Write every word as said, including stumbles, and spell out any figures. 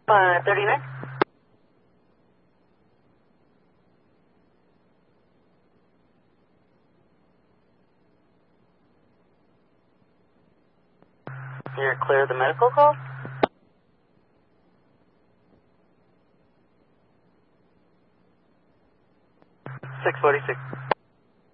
Uh, thirty-nine. You're clear of the medical call? six forty-six.